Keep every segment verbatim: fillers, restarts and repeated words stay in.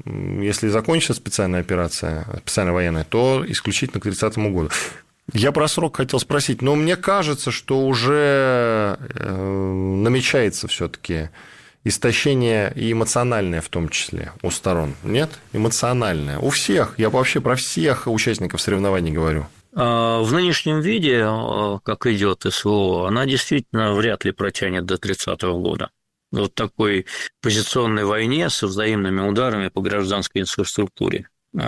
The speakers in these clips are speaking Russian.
если закончится специальная операция, специальная военная, то исключительно к тридцатому году. Я про срок хотел спросить, но мне кажется, что уже намечается все-таки истощение и эмоциональное в том числе у сторон. Нет? Эмоциональное. У всех. Я вообще про всех участников соревнований говорю. В нынешнем виде, как идет СВО, она действительно вряд ли протянет до тридцатого года. Вот такой позиционной войне со взаимными ударами по гражданской инфраструктуре.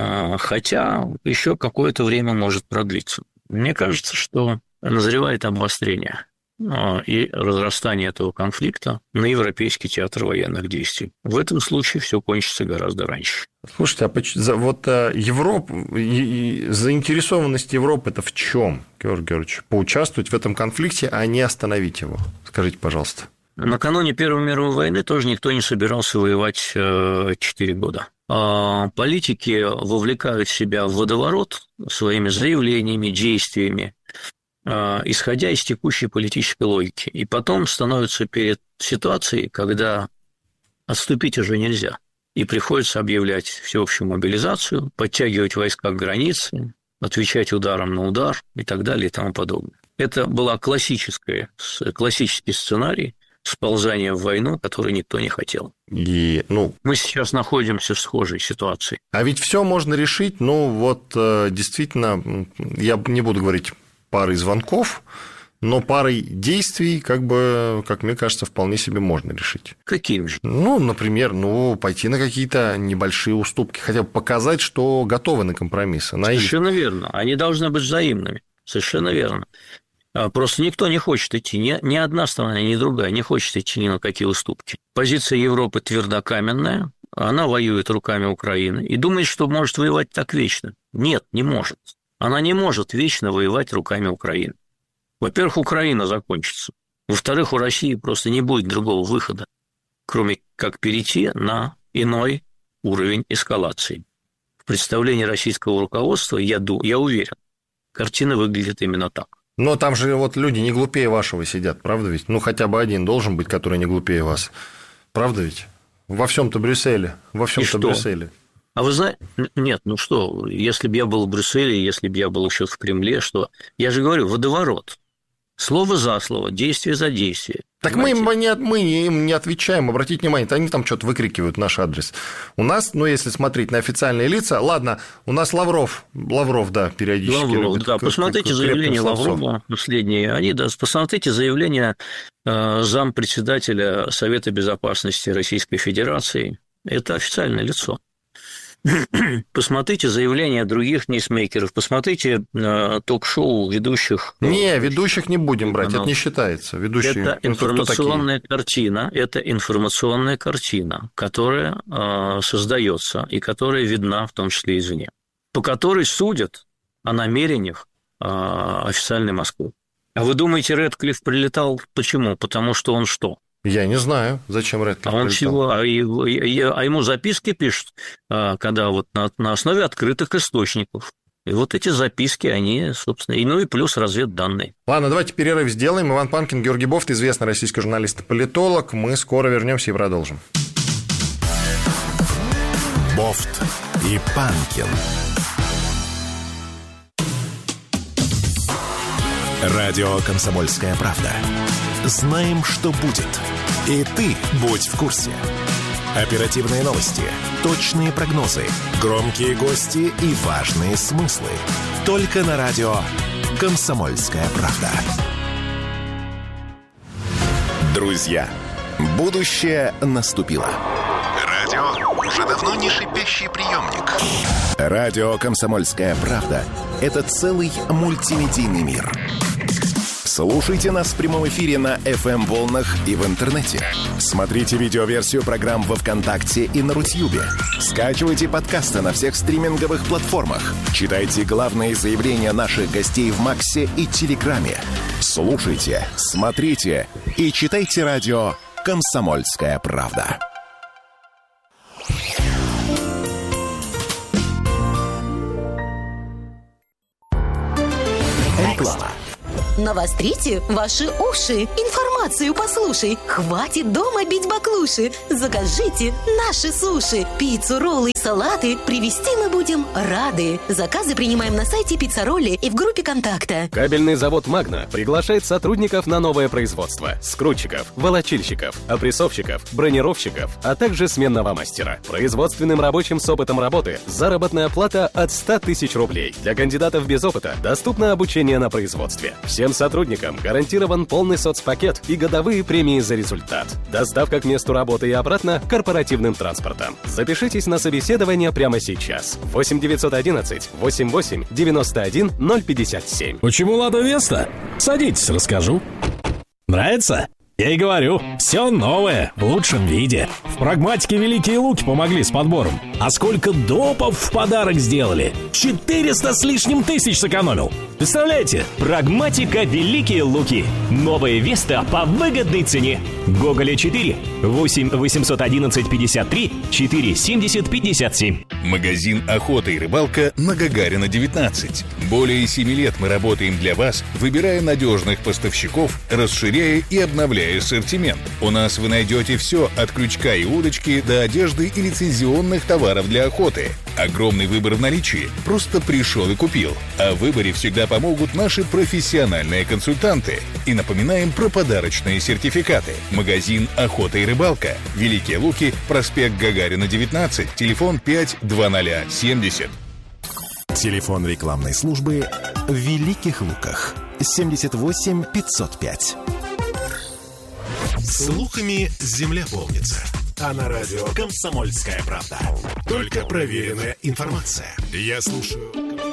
Хотя еще какое-то время может продлиться. Мне кажется, что назревает обострение и разрастание этого конфликта на Европейский театр военных действий. В этом случае все кончится гораздо раньше. Слушайте, а вот Европа, заинтересованность Европы это в чем, Георгий Георгиевич? Поучаствовать в этом конфликте, а не остановить его? Скажите, пожалуйста. Накануне Первой мировой войны тоже никто не собирался воевать четыре года. Политики вовлекают себя в водоворот своими заявлениями, действиями, исходя из текущей политической логики. И потом становятся перед ситуацией, когда отступить уже нельзя. И приходится объявлять всеобщую мобилизацию, подтягивать войска к границе, отвечать ударом на удар и так далее и тому подобное. Это был классический сценарий сползания в войну, который никто не хотел. И, ну, мы сейчас находимся в схожей ситуации. А ведь все можно решить, ну вот действительно, я не буду говорить парой звонков, но парой действий, как бы, как мне кажется, вполне себе можно решить. Какими же? Ну, например, ну, пойти на какие-то небольшие уступки, хотя бы показать, что готовы на компромиссы. На Совершенно их... верно. Они должны быть взаимными. Совершенно верно. Просто никто не хочет идти, ни, ни одна страна, ни другая не хочет идти ни на какие уступки. Позиция Европы твердокаменная, она воюет руками Украины и думает, что может воевать так вечно. Нет, не может. Она не может вечно воевать руками Украины. Во-первых, Украина закончится. Во-вторых, у России просто не будет другого выхода, кроме как перейти на иной уровень эскалации. В представлении российского руководства, я, я уверен, картина выглядит именно так. Но там же вот люди не глупее вашего сидят, правда ведь? Ну, хотя бы один должен быть, который не глупее вас. Правда ведь? Во всем-то Брюсселе. Во всем-то Брюсселе. А вы знаете, нет, ну что, если бы я был в Брюсселе, если бы я был еще в Кремле, что... Я же говорю, водоворот. Слово за слово, действие за действие. Так мы им, не, мы им не отвечаем, обратите внимание, они там что-то выкрикивают в наш адрес. У нас, ну, если смотреть на официальные лица, ладно, у нас Лавров, Лавров, да, периодически. Лавров, любит, да, посмотрите заявление Лаврова последние, они, да, посмотрите заявление э, зампредседателя Совета Безопасности Российской Федерации, это официальное лицо. Посмотрите заявления других ньюсмейкеров, посмотрите э, ток-шоу ведущих. Не, ведущих не будем брать, каналов. Это не считается. Ведущие, это информационная картина, это информационная картина, которая э, создается и которая видна в том числе извне, по которой судят о намерениях э, официальной Москвы. А вы думаете, Рэдклифф прилетал почему? Потому что он что? Я не знаю, зачем Рэдклифф а он прилетал. Чего? А, его, а ему записки пишут, когда вот на, на основе открытых источников. И вот эти записки, они, собственно, и ну и плюс разведданные. Ладно, давайте перерыв сделаем. Иван Панкин, Георгий Бофт, известный российский журналист и политолог. Мы скоро вернемся и продолжим. Бофт и Панкин. Радио «Комсомольская правда». Знаем, что будет. И ты будь в курсе. Оперативные новости, точные прогнозы, громкие гости и важные смыслы. Только на радио «Комсомольская правда». Друзья, будущее наступило. Радио уже давно не шипящий приемник. Радио «Комсомольская правда» — это целый мультимедийный мир. Слушайте нас в прямом эфире на эф эм-волнах и в интернете. Смотрите видеоверсию программ во ВКонтакте и на Рутьюбе. Скачивайте подкасты на всех стриминговых платформах. Читайте главные заявления наших гостей в Максе и Телеграме. Слушайте, смотрите и читайте радио «Комсомольская правда». Реклама. Навострите ваши уши, информацию послушай. Хватит дома бить баклуши. Закажите наши суши. Пиццу, роллы, салаты. Привезти мы будем рады. Заказы принимаем на сайте Пиццаролли и в группе контакта. Кабельный завод «Магна» приглашает сотрудников на новое производство. Скрутчиков, волочильщиков, опрессовщиков, бронировщиков, а также сменного мастера. Производственным рабочим с опытом работы заработная плата от ста тысяч рублей. Для кандидатов без опыта доступно обучение на производстве. Всем сотрудникам гарантирован полный соцпакет и годовые премии за результат. Доставка к месту работы и обратно корпоративным транспортом. Запишитесь на собеседование прямо сейчас. восемь девятьсот одиннадцать восемьдесят восемь девяносто один ноль пятьдесят семь. Почему Лада Веста? Садитесь, расскажу. Нравится? Я и говорю, все новое, в лучшем виде. В прагматике Великие Луки помогли с подбором. А сколько допов в подарок сделали? четыреста с лишним тысяч сэкономил. Представляете? Прагматика Великие Луки. Новая Веста по выгодной цене. Гоголя четыре, восемь восемьсот одиннадцать пятьдесят три, четыре семьдесят пятьдесят семь. Магазин «Охота и рыбалка» на Гагарина, девятнадцать. Более семи лет мы работаем для вас, выбирая надежных поставщиков, расширяя и обновляя ассортимент. У нас вы найдете все от крючка и удочки до одежды и лицензионных товаров для охоты. Огромный выбор в наличии. Просто пришел и купил. А в выборе всегда помогут наши профессиональные консультанты. И напоминаем про подарочные сертификаты. Магазин «Охота и рыбалка». Великие Луки, проспект Гагарина, девятнадцать, телефон пять двадцать семьдесят. Телефон рекламной службы в Великих Луках. семьдесят восемь пятьсот пять. Слухами земля полнится. А на радио «Комсомольская правда». Только проверенная информация. Я слушаю...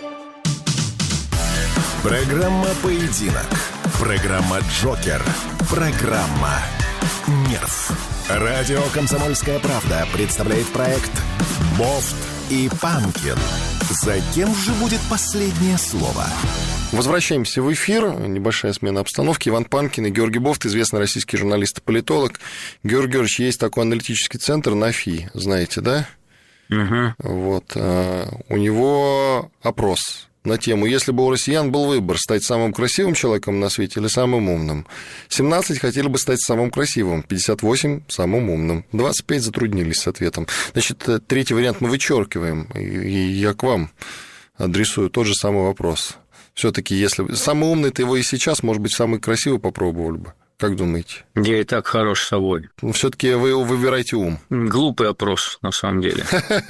Программа «Поединок». Программа «Джокер». Программа «Нерв». Радио «Комсомольская правда» представляет проект «Бофт и Панкин». За кем же будет последнее слово? Возвращаемся в эфир. Небольшая смена обстановки. Иван Панкин и Георгий Бофт, известный российский журналист и политолог. Георгий Георгиевич, есть такой аналитический центр НАФИ, знаете, да? Угу. Вот. У него опрос на тему, если бы у россиян был выбор стать самым красивым человеком на свете или самым умным. семнадцать хотели бы стать самым красивым, пятьдесят восемь самым умным, двадцать пять затруднились с ответом. Значит, третий вариант мы вычеркиваем, и я к вам адресую тот же самый вопрос. Все-таки, если самый умный-то его и сейчас, может быть, самый красивый попробовали бы. Как думаете? Я и так хорош собой. Ну, все-таки вы выбираете ум. Глупый опрос, на самом деле.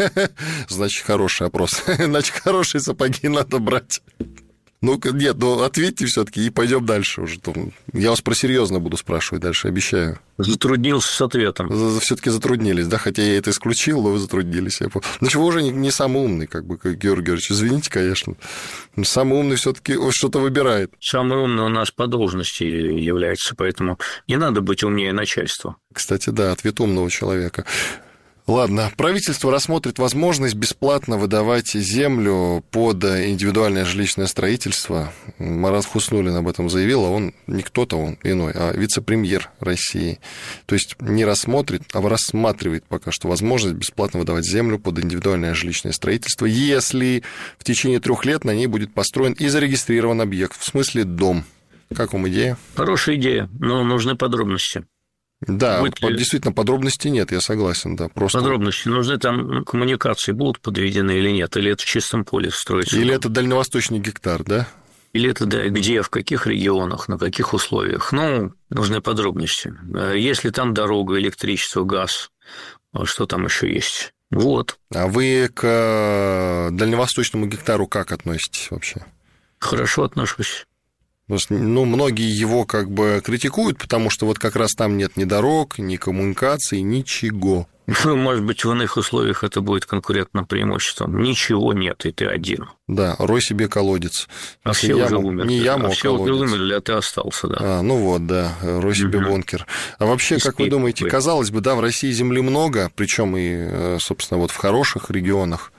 Значит, хороший опрос. Значит, хорошие сапоги надо брать. Ну, нет, ну ответьте все-таки и пойдем дальше уже. Я вас про серьезно буду спрашивать дальше, обещаю. Затруднился с ответом. Все-таки затруднились, да, хотя я это исключил, но вы затруднились. Значит, вы уже не самый умный, как бы, как Георгий Георгиевич, извините, конечно. Самый умный все-таки что-то выбирает. Самый умный у нас по должности является, поэтому не надо быть умнее начальства. Кстати, да, ответ умного человека. Ладно, правительство рассмотрит возможность бесплатно выдавать землю под индивидуальное жилищное строительство. Марат Хуснуллин об этом заявил, а он не кто-то, он иной, а вице-премьер России. То есть не рассмотрит, а рассматривает пока что возможность бесплатно выдавать землю под индивидуальное жилищное строительство, если в течение трех лет на ней будет построен и зарегистрирован объект, в смысле дом. Как вам идея? Хорошая идея, но нужны подробности. Да, Будет ли... действительно, подробностей нет, я согласен, да. Просто... Подробности нужны, там коммуникации будут подведены или нет, или это в чистом поле строится. Или это дальневосточный гектар, да? Или это, да, где, в каких регионах, на каких условиях. Ну, нужны подробности. Если там дорога, электричество, газ, что там еще есть. Вот. А вы к дальневосточному гектару как относитесь вообще? Хорошо отношусь. Ну, многие его как бы критикуют, потому что вот как раз там нет ни дорог, ни коммуникаций, ничего. Может быть, в иных условиях это будет конкурентным преимуществом. Ничего нет, и ты один. Да, рой себе колодец. А все яму, уже умерли. Не яму, а а все колодец. уже умерли, а ты остался, да. А, ну вот, да, рой себе угу. бункер. А вообще, как вы думаете, казалось бы, да, в России земли много, причем и, собственно, вот в хороших регионах,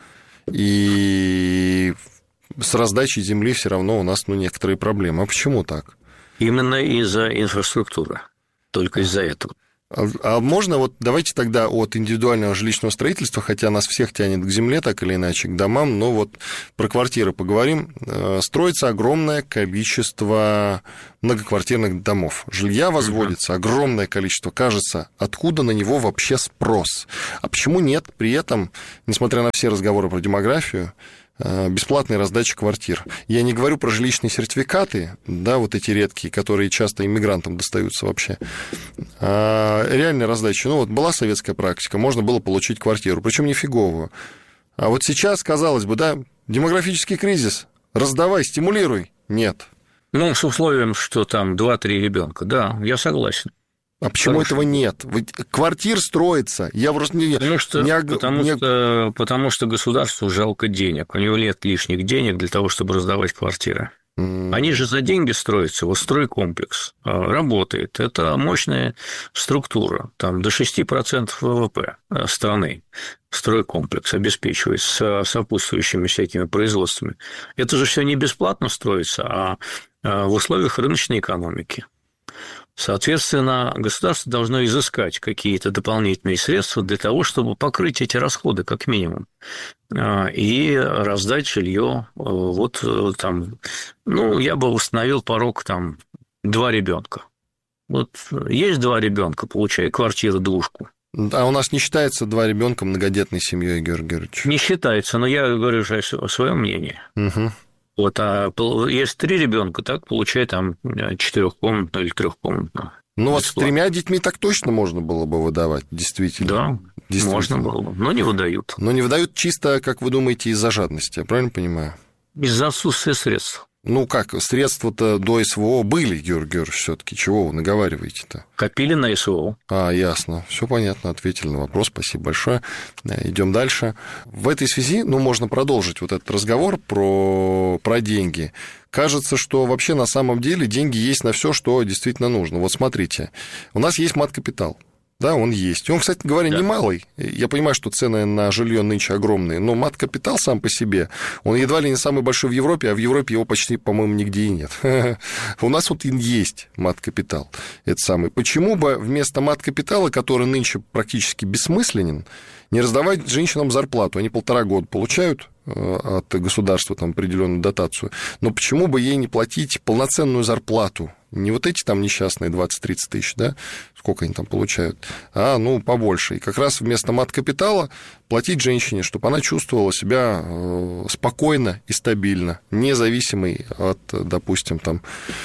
и... с раздачей земли все равно у нас, ну, некоторые проблемы. А почему так? Именно из-за инфраструктуры. Только из-за этого. А, а можно вот давайте тогда от индивидуального жилищного строительства, хотя нас всех тянет к земле, так или иначе, к домам, но вот про квартиры поговорим. Строится огромное количество многоквартирных домов. Жилья возводится огромное количество. Кажется, откуда на него вообще спрос? А почему нет при этом, несмотря на все разговоры про демографию, бесплатной раздачи квартир? Я не говорю про жилищные сертификаты, да, вот эти редкие, которые часто иммигрантам достаются вообще. А реальная раздача. Ну, вот была советская практика, можно было получить квартиру, причем нифиговую. А вот сейчас, казалось бы, да, демографический кризис, раздавай, стимулируй. Нет. Ну, с условием, что там два-три ребенка, да, я согласен. А почему потому этого что... нет? Ведь квартир строится. Я просто не... Потому, что, не... Потому, не... Что, потому что государству жалко денег. У него нет лишних денег для того, чтобы раздавать квартиры. Mm. Они же за деньги строятся. Вот стройкомплекс работает. Это мощная структура. Там до шесть процентов ВВП страны стройкомплекс обеспечивает с сопутствующими всякими производствами. Это же все не бесплатно строится, а в условиях рыночной экономики. Соответственно, государство должно изыскать какие-то дополнительные средства для того, чтобы покрыть эти расходы, как минимум, и раздать жилье. Вот там, ну, я бы установил порог там два ребенка. Вот есть два ребенка, получая квартиру двушку. А у нас не считается два ребенка многодетной семьей, Георгий Георгиевич? Не считается, но я говорю же о своем мнении. Угу. Вот, а если три ребенка, так получай там четырехкомнатную или трехкомнатную. Ну, вот с тремя детьми так точно можно было бы выдавать, действительно. Да, действительно. Можно было бы, но не выдают. Но не выдают чисто, как вы думаете, из-за жадности, я правильно понимаю? Из-за отсутствия средств. Ну как, средства-то до СВО были, Георгий Георгиевич, все-таки чего вы наговариваете-то? Копили на СВО. А, ясно. Все понятно, ответили на вопрос, спасибо большое. Идем дальше. В этой связи, ну, можно продолжить вот этот разговор про, про деньги. Кажется, что вообще на самом деле деньги есть на все, что действительно нужно. Вот смотрите, у нас есть мат-капитал. Да, он есть. Он, кстати говоря, да. немалый. Я понимаю, что цены на жилье нынче огромные, но мат-капитал сам по себе, он едва ли не самый большой в Европе, а в Европе его почти, по-моему, нигде и нет. У нас вот есть мат-капитал. Это самый. Почему бы вместо мат-капитала, который нынче практически бессмысленен, не раздавать женщинам зарплату? Они полтора года получают от государства там определенную дотацию, но почему бы ей не платить полноценную зарплату? Не вот эти там несчастные двадцать-тридцать тысяч, да, сколько они там получают, а, ну, побольше. И как раз вместо мат-капитала платить женщине, чтобы она чувствовала себя спокойно и стабильно, независимой от, допустим, там,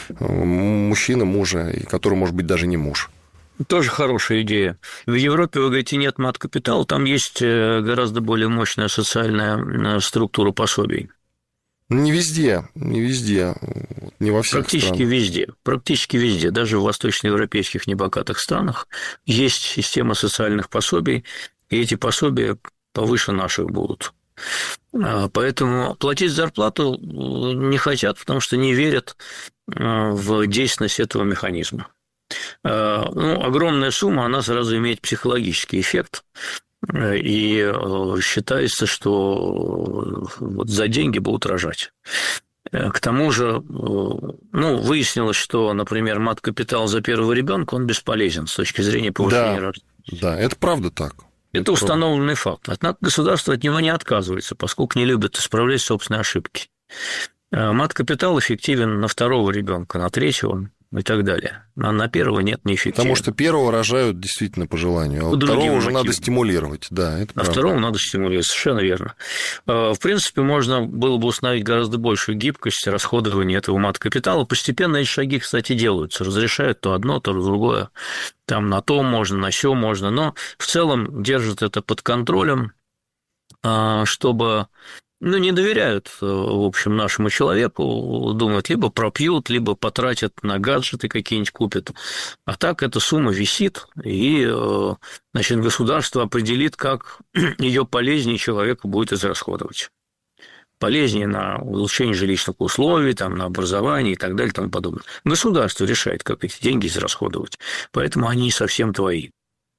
мужчины, мужа, который, может быть, даже не муж. Тоже хорошая идея. В Европе, вы говорите, нет мат-капитала, там есть гораздо более мощная социальная структура пособий. Не везде, не везде, не во всех Практически странах. везде, практически везде, даже в восточноевропейских небогатых странах есть система социальных пособий, и эти пособия повыше наших будут. Поэтому платить зарплату не хотят, потому что не верят в действенность этого механизма. Ну, огромная сумма, она сразу имеет психологический эффект. И считается, что вот за деньги будут рожать. К тому же, ну, выяснилось, что, например, мат-капитал за первого ребенка он бесполезен с точки зрения повышения да, рождаемости. Да, это правда так. Это, это установленный правда. факт. Однако государство от него не отказывается, поскольку не любит исправлять собственные ошибки. Мат-капитал эффективен на второго ребенка, на третьего и так далее. А на первого нет, неэффективно. Потому что первого рожают действительно по желанию, а вот второго уже надо стимулировать. Да, это а второго надо стимулировать, совершенно верно. В принципе, можно было бы установить гораздо большую гибкость расходования этого мат-капитала. Постепенно эти шаги, кстати, делаются. Разрешают то одно, то другое. Там на то можно, на сё можно. Но в целом держат это под контролем, чтобы... Ну, не доверяют, в общем, нашему человеку, думают, либо пропьют, либо потратят на гаджеты какие-нибудь купят. А так эта сумма висит, и, значит, государство определит, как ее полезнее человеку будет израсходовать. Полезнее на улучшение жилищных условий, там, на образование и так далее и тому подобное. Государство решает, как эти деньги израсходовать, поэтому они не совсем твои.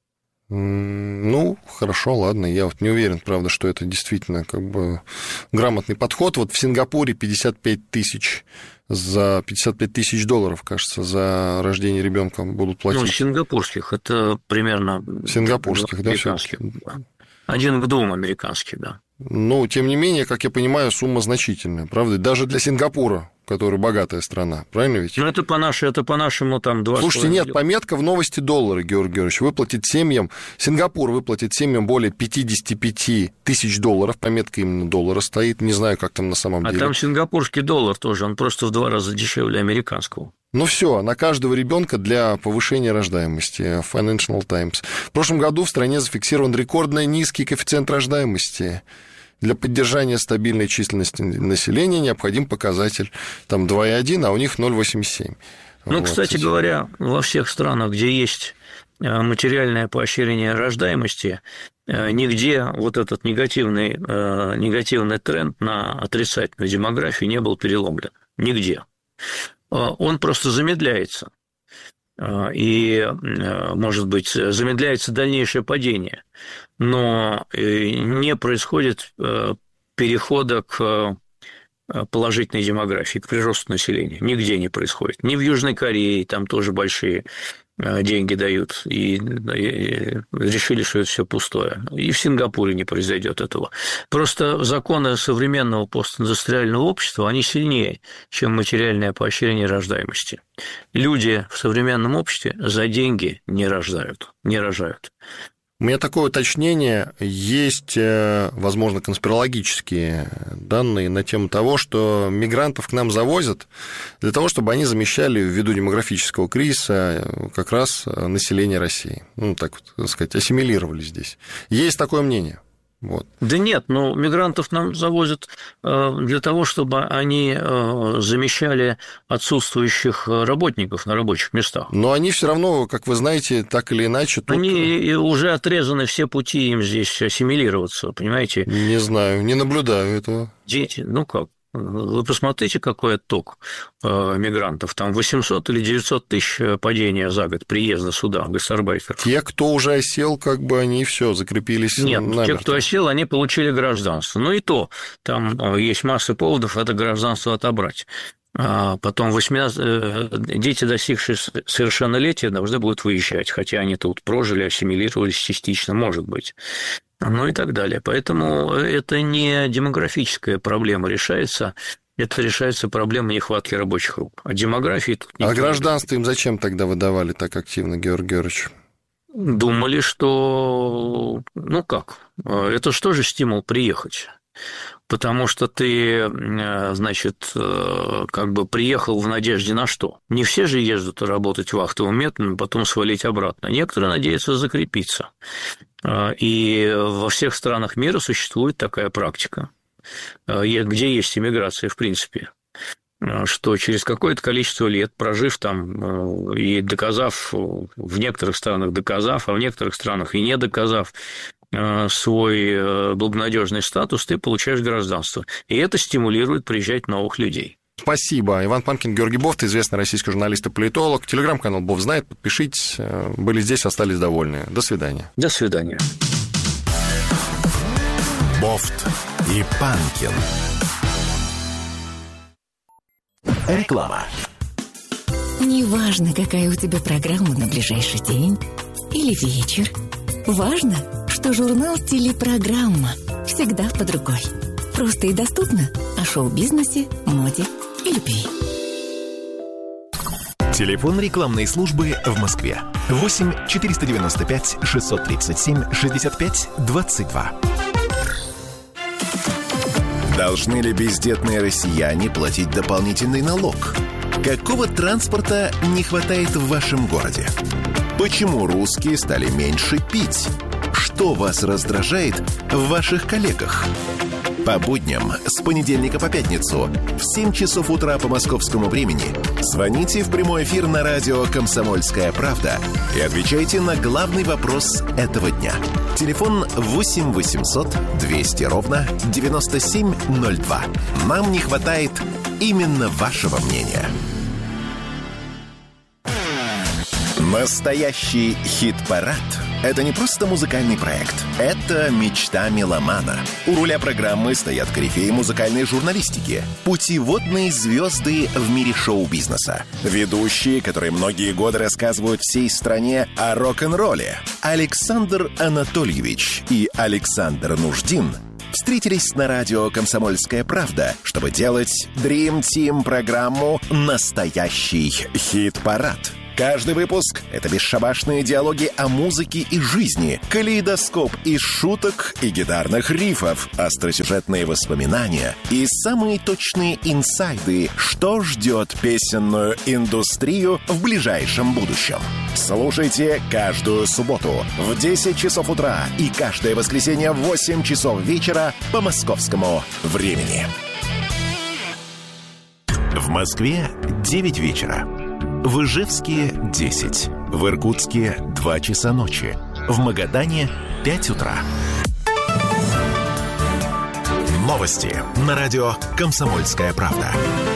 Ну, хорошо, ладно. Я вот не уверен, правда, что это действительно как бы грамотный подход. Вот в Сингапуре пятьдесят пять тысяч за пятьдесят пять тысяч долларов, кажется, за рождение ребенка будут платить. Ну, сингапурских, это примерно... Сингапурских, да, американских. Один к двум американских, да. Ну, тем не менее, как я понимаю, сумма значительная, правда? Даже для Сингапура, который богатая страна, правильно ведь? Ну, это по нашему, это по нашему там два. Слушайте, нет, пометка в новости доллары, Георгий Георгиевич, выплатит семьям, Сингапур выплатит семьям более пятьдесят пять тысяч долларов, пометка именно доллара стоит, не знаю, как там на самом а деле. А там сингапурский доллар тоже, он просто в два раза дешевле американского. Ну все, на каждого ребенка для повышения рождаемости. Financial Times. В прошлом году в стране зафиксирован рекордно низкий коэффициент рождаемости. Для поддержания стабильной численности населения необходим показатель там два и один, а у них ноль целых восемьдесят семь. Ну, вот. Кстати говоря, во всех странах, где есть материальное поощрение рождаемости, нигде вот этот негативный, негативный тренд на отрицательную демографию не был переломлен. Нигде. Он просто замедляется. И, может быть, замедляется дальнейшее падение, но не происходит перехода к положительной демографии, к приросту населения. Нигде не происходит. Ни в Южной Корее, там тоже большие деньги дают, и, и решили, что это все пустое. И в Сингапуре не произойдет этого. Просто законы современного постиндустриального общества, они сильнее, чем материальное поощрение рождаемости. Люди в современном обществе за деньги не рождают, не рожают. У меня такое уточнение. Есть, возможно, конспирологические данные на тему того, что мигрантов к нам завозят для того, чтобы они замещали ввиду демографического кризиса как раз население России. Ну, так вот, так сказать, ассимилировали здесь. Есть такое мнение. Вот. Да нет, но мигрантов нам завозят для того, чтобы они замещали отсутствующих работников на рабочих местах. Но они все равно, как вы знаете, так или иначе... Тут... Они уже отрезаны все пути им здесь ассимилироваться, понимаете? Не знаю, не наблюдаю этого. Дети, ну как? Вы посмотрите, какой отток мигрантов. Там восемьсот или девятьсот тысяч падения за год приезда сюда, гастарбайтеров. Те, кто уже осел, как бы они все закрепились Нет, намертво. Те, кто осел, они получили гражданство. Ну и то, там есть масса поводов это гражданство отобрать. А потом восемнадцать... дети, достигшие совершеннолетия, должны будут выезжать, хотя они тут прожили, ассимилировались частично, может быть. Ну и так далее. Поэтому это не демографическая проблема решается, это решается проблема нехватки рабочих рук. А демографии тут А гражданство им зачем тогда выдавали так активно, Георгий Георгиевич? Думали, что... Ну как? Это же тоже стимул приехать. Потому что ты, значит, как бы приехал в надежде на что? Не все же ездят работать вахтовым методом, потом свалить обратно. Некоторые надеются закрепиться. И во всех странах мира существует такая практика, где есть иммиграция, в принципе, что через какое-то количество лет, прожив там и доказав, в некоторых странах доказав, а в некоторых странах и не доказав свой благонадежный статус, ты получаешь гражданство. И это стимулирует приезжать новых людей. Спасибо. Иван Панкин, Георгий Бофт, известный российский журналист и политолог. Телеграм-канал Бофт знает, подпишитесь. Были здесь, остались довольны. До свидания. До свидания. Бофт и Панкин. Реклама. Неважно, какая у тебя программа на ближайший день или вечер. Важно, что журнал «Телепрограмма» всегда под рукой. Просто и доступно о шоу-бизнесе, моде и любви. Телефон рекламной службы в Москве. восемь четыреста девяносто пять шестьсот тридцать семь шестьдесят пять двадцать два. Должны ли бездетные россияне платить дополнительный налог? Какого транспорта не хватает в вашем городе? Почему русские стали меньше пить? Что вас раздражает в ваших коллегах? По будням с понедельника по пятницу в семь часов утра по московскому времени звоните в прямой эфир на радио «Комсомольская правда» и отвечайте на главный вопрос этого дня. Телефон восемь восемьсот двести ровно девяносто семь ноль два. Нам не хватает именно вашего мнения. Настоящий хит-парад Это не просто музыкальный проект. Это мечта меломана. У руля программы стоят корифеи музыкальной журналистики, путеводные звезды в мире шоу-бизнеса, ведущие, которые многие годы рассказывают всей стране о рок-н-ролле. Александр Анатольевич и Александр Нуждин встретились на радио «Комсомольская правда», чтобы делать Dream Team программу «Настоящий хит-парад». Каждый выпуск — это бесшабашные диалоги о музыке и жизни, калейдоскоп из шуток и гитарных рифов, остросюжетные воспоминания и самые точные инсайды, что ждет песенную индустрию в ближайшем будущем. Слушайте каждую субботу в десять часов утра и каждое воскресенье в восемь часов вечера по московскому времени. В Москве девять вечера. В Ижевске десять, в Иркутске два часа ночи, в Магадане пять утра. Новости на радио «Комсомольская правда».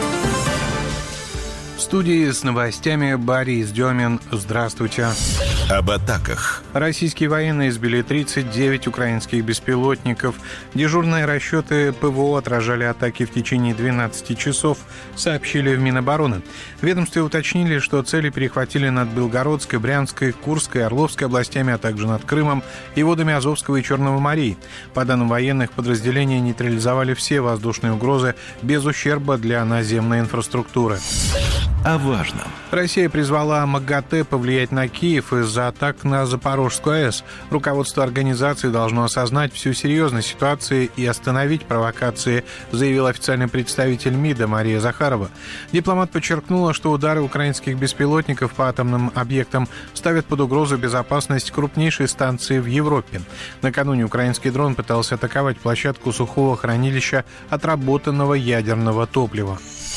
В студии с новостями Борис Демин. Здравствуйте. Об атаках. Российские военные сбили тридцать девять украинских беспилотников. Дежурные расчеты ПВО отражали атаки в течение двенадцати часов, сообщили в Минобороны. В ведомстве уточнили, что цели перехватили над Белгородской, Брянской, Курской, Орловской областями, а также над Крымом и водами Азовского и Черного морей. По данным военных, подразделения нейтрализовали все воздушные угрозы без ущерба для наземной инфраструктуры. О важном. Россия призвала МАГАТЭ повлиять на Киев из-за атак на Запорожскую АЭС. Руководство организации должно осознать всю серьезность ситуации и остановить провокации, заявил официальный представитель МИДа Мария Захарова. Дипломат подчеркнула, что удары украинских беспилотников по атомным объектам ставят под угрозу безопасность крупнейшей станции в Европе. Накануне украинский дрон пытался атаковать площадку сухого хранилища отработанного ядерного топлива.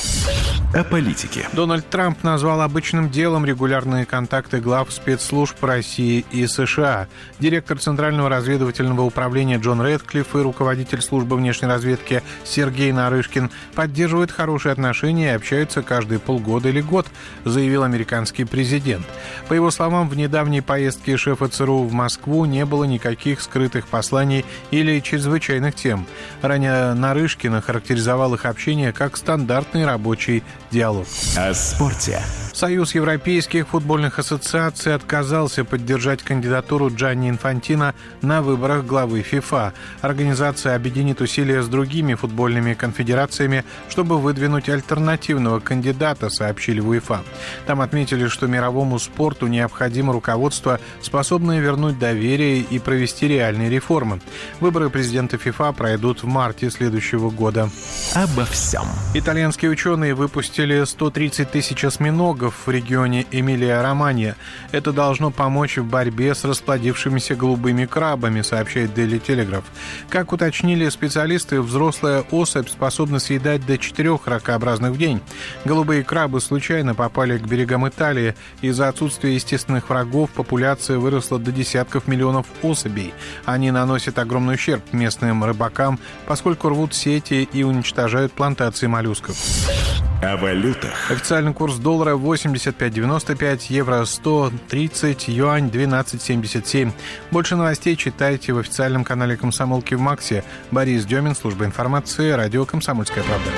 О политике. Дональд Трамп назвал обычным делом регулярные контакты глав спецслужб России и США. Директор Центрального разведывательного управления Джон Рэдклифф и руководитель службы внешней разведки Сергей Нарышкин поддерживают хорошие отношения и общаются каждые полгода или год, заявил американский президент. По его словам, в недавней поездке шефа ЦРУ в Москву не было никаких скрытых посланий или чрезвычайных тем. Ранее Нарышкин охарактеризовал их общение как стандартный рабочий диалог. О спорте. Союз Европейских футбольных ассоциаций отказался поддержать кандидатуру Джанни Инфантино на выборах главы ФИФА. Организация объединит усилия с другими футбольными конфедерациями, чтобы выдвинуть альтернативного кандидата, сообщили в УЕФА. Там отметили, что мировому спорту необходимо руководство, способное вернуть доверие и провести реальные реформы. Выборы президента ФИФА пройдут в марте следующего года. Обо всем. Итальянские ученые выпустили сто тридцать тысяч осьминогов в регионе Эмилия-Романья. Это должно помочь в борьбе с расплодившимися голубыми крабами, сообщает Daily Telegraph. Как уточнили специалисты, взрослая особь способна съедать до четырех ракообразных в день. Голубые крабы случайно попали к берегам Италии. Из-за отсутствия естественных врагов популяция выросла до десятков миллионов особей. Они наносят огромный ущерб местным рыбакам, поскольку рвут сети и уничтожают плантации моллюсков. О валютах. Официальный курс доллара восемьдесят пять девяносто пять, евро сто тридцать, юань двенадцать семьдесят семь. Больше новостей читайте в официальном канале «Комсомолки» в Максе. Борис Демин, служба информации, радио «Комсомольская правда».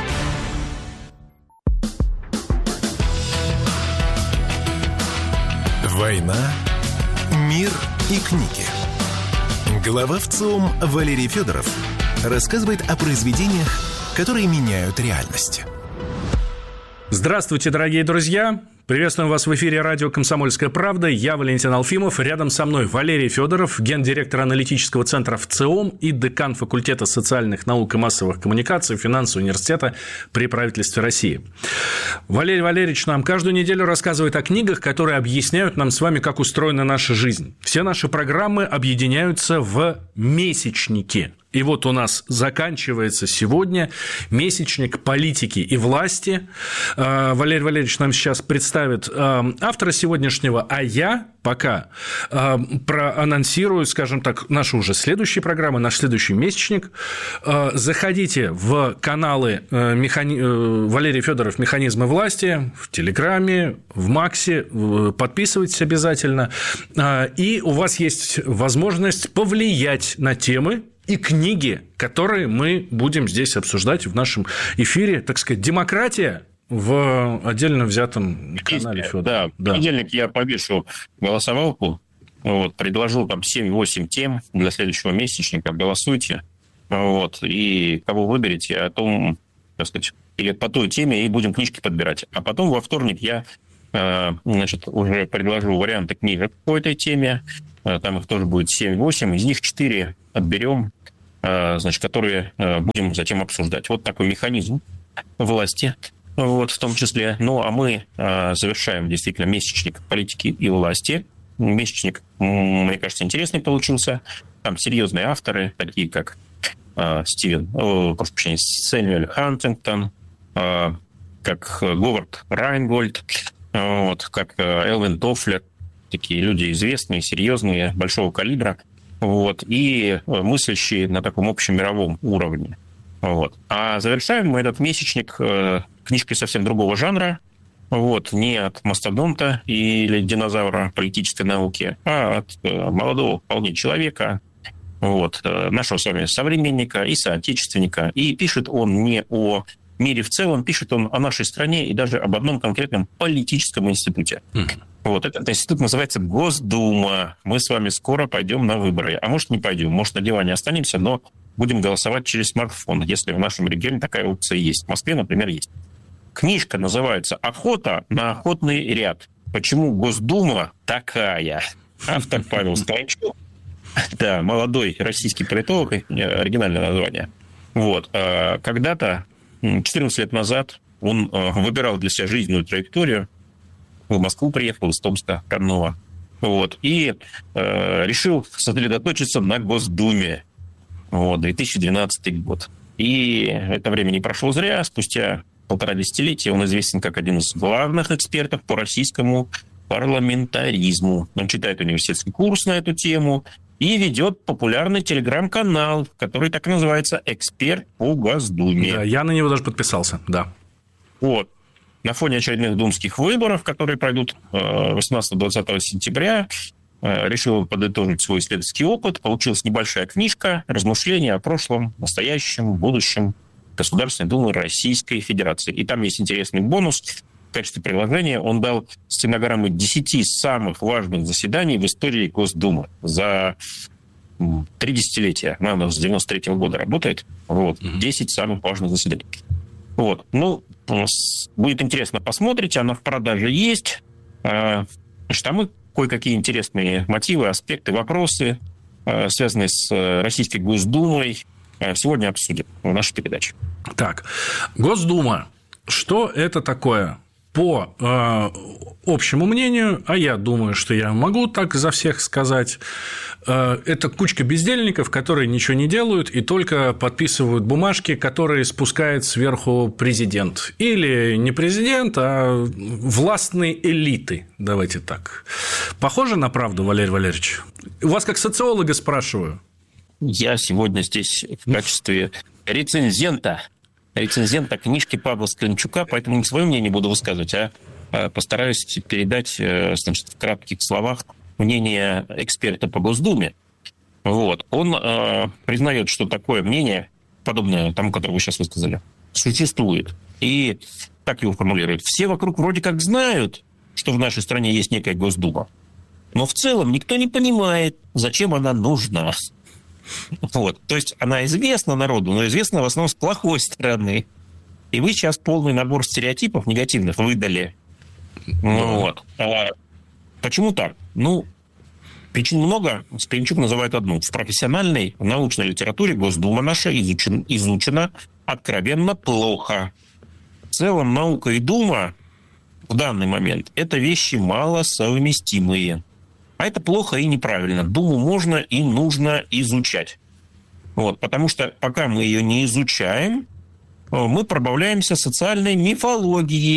Война, мир и книги. Глава ВЦИОМ Валерий Федоров рассказывает о произведениях, которые меняют реальность. Здравствуйте, дорогие друзья! Приветствуем вас в эфире радио «Комсомольская правда». Я Валентин Алфимов. Рядом со мной Валерий Федоров, гендиректор аналитического центра ВЦИОМ и декан факультета социальных наук и массовых коммуникаций финансового университета при правительстве России. Валерий Валерьевич нам каждую неделю рассказывает о книгах, которые объясняют нам с вами, как устроена наша жизнь. Все наши программы объединяются в месячники. И вот у нас заканчивается сегодня месячник политики и власти. Валерий Валерьевич нам сейчас представит представит автора сегодняшнего, а я пока проанонсирую, скажем так, нашу уже следующую программу, наш следующий месячник. Заходите в каналы Механи... Валерий Федоров «Механизмы власти» в Телеграме, в Максе, подписывайтесь обязательно, и у вас есть возможность повлиять на темы и книги, которые мы будем здесь обсуждать в нашем эфире. Так сказать, демократия в отдельно взятом канале Федора. Да, в да. понедельник я повешу голосовалку, вот, предложил там семь-восемь тем для следующего месячника, голосуйте, вот, и кого выберете, о том, так сказать, или по той теме, и будем книжки подбирать. А потом во вторник я, значит, уже предложу варианты книжек по этой теме, там их тоже будет семь-восемь, из них четыре отберем, значит, которые будем затем обсуждать. Вот такой механизм власти, вот, в том числе. Ну, а мы завершаем действительно месячник политики и власти. Месячник, мне кажется, интересный получился. Там серьезные авторы, такие как Стивен, о, прошу прощения, Сэмюэль Хантингтон, как Говард Райнгольд, вот, как Элвин Тофлер, такие люди известные, серьезные, большого калибра, вот, и мыслящие на таком общемировом уровне. Вот. А завершаем мы этот месячник книжкой совсем другого жанра, вот, не от мастодонта или динозавра политической науки, а от молодого вполне человека, вот, нашего с вами современника и соотечественника. И пишет он не о мире в целом, пишет он о нашей стране и даже об одном конкретном политическом институте. Mm. Вот, этот институт называется Госдума. Мы с вами скоро пойдем на выборы. А может, не пойдем, может, на диване останемся, но будем голосовать через смартфон, если в нашем регионе такая опция есть. В Москве, например, есть. Книжка называется «Охота на охотный ряд. Почему Госдума такая?» Автор Павел Станчук. Да, молодой российский политолог, оригинальное название. Вот. Когда-то, четырнадцать лет назад, он выбирал для себя жизненную траекторию, в Москву приехал из Томска, родного, вот, и э, решил сосредоточиться на Госдуме. Вот, две тысячи двенадцатый год. И это время не прошло зря. Спустя полтора десятилетия он известен как один из главных экспертов по российскому парламентаризму. Он читает университетский курс на эту тему и ведет популярный телеграм-канал, который так и называется «Эксперт по Госдуме». Да, я на него даже подписался, да. Вот. На фоне очередных думских выборов, которые пройдут восемнадцатого-двадцатого сентября, решил подытожить свой исследовательский опыт. Получилась небольшая книжка «Размышления о прошлом, настоящем, будущем Государственной Думы Российской Федерации». И там есть интересный бонус. В качестве приложения он дал стенограммы десяти самых важных заседаний в истории Госдумы за три десятилетия. Она с девяносто третьего года работает. Вот. десять самых важных заседаний. Вот. Ну, будет интересно, посмотрите. Она в продаже есть. Значит, а мы кое-какие интересные мотивы, аспекты, вопросы, связанные с Российской Госдумой, сегодня обсудим в нашей передаче. Так, Госдума. Что это такое? По э, общему мнению, а я думаю, что я могу так за всех сказать, э, это кучка бездельников, которые ничего не делают и только подписывают бумажки, которые спускает сверху президент. Или не президент, а властные элиты, давайте так. Похоже на правду, Валерий Валерьевич? У вас как социолога спрашиваю. Я сегодня здесь в качестве рецензента. рецензента книжки Павла Скленчука, поэтому не свое мнение буду высказывать, а постараюсь передать, значит, в кратких словах мнение эксперта по Госдуме. Вот. Он э, признает, что такое мнение, подобное тому, которое вы сейчас высказали, существует. И так его формулирует. Все вокруг вроде как знают, что в нашей стране есть некая Госдума, но в целом никто не понимает, зачем она нужна. Вот. То есть она известна народу, но известна в основном с плохой стороны. И вы сейчас полный набор стереотипов негативных выдали. Ну, вот. А почему так? Ну, причин много. Скленчук называет одну. В профессиональной, в научной литературе Госдума наша изучена, изучена откровенно плохо. В целом наука и Дума в данный момент – это вещи малосовместимые. А это плохо и неправильно. Думу можно и нужно изучать. Вот, потому что пока мы ее не изучаем, мы пробавляемся социальной мифологией.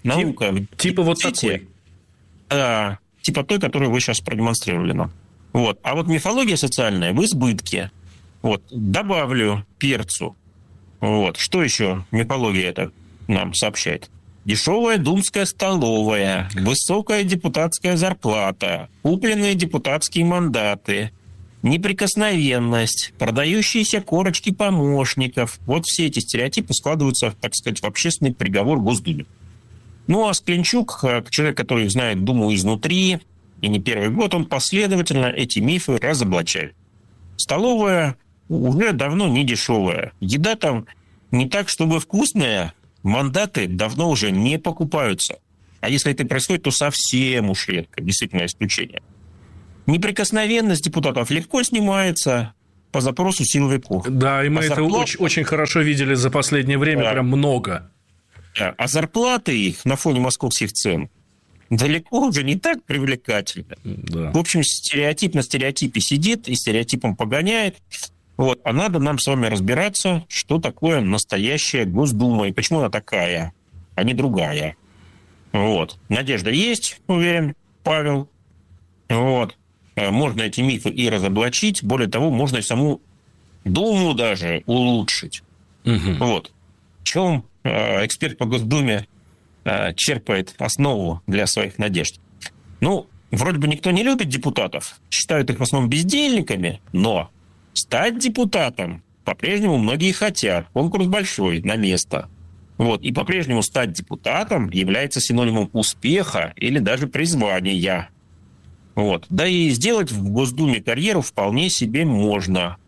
наука... Тип, типа вот такой. Да, типа той, которую вы сейчас продемонстрировали нам. Вот. А вот мифология социальная в избытке. Вот. Добавлю перцу. Вот. Что еще мифология это нам сообщает? Дешевая думская столовая, высокая депутатская зарплата, купленные депутатские мандаты, неприкосновенность, продающиеся корочки помощников. Вот все эти стереотипы складываются, так сказать, в общественный приговор Госдуме. Ну, а Склянчук, человек, который знает Думу изнутри, и не первый год, он последовательно эти мифы разоблачает. Столовая уже давно не дешевая. Еда там не так, чтобы вкусная, мандаты давно уже не покупаются. А если это происходит, то совсем уж редко, действительно исключение. Неприкосновенность депутатов легко снимается по запросу силовиков. Да, и мы а это зарплат... очень, очень хорошо видели за последнее время, да. Прям много. Да. А зарплаты их на фоне московских цен далеко уже не так привлекательны. Да. В общем, стереотип на стереотипе сидит и стереотипом погоняет. Вот. А надо нам с вами разбираться, что такое настоящая Госдума и почему она такая, а не другая. Вот. Надежда есть, уверен, Павел. Вот. Можно эти мифы и разоблачить. Более того, можно и саму Думу даже улучшить. Угу. Вот. В чем эксперт по Госдуме черпает основу для своих надежд? Ну, вроде бы никто не любит депутатов, считают их в основном бездельниками, но стать депутатом по-прежнему многие хотят. Конкурс большой, на место. Вот. И по-прежнему стать депутатом является синонимом успеха или даже призвания. Вот. Да и сделать в Госдуме карьеру вполне себе можно.